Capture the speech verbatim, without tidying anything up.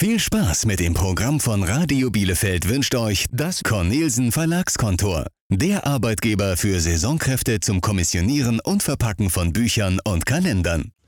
Viel Spaß mit dem Programm von Radio Bielefeld wünscht euch das Cornelsen Verlagskontor. Der Arbeitgeber für Saisonkräfte zum Kommissionieren und Verpacken von Büchern und Kalendern.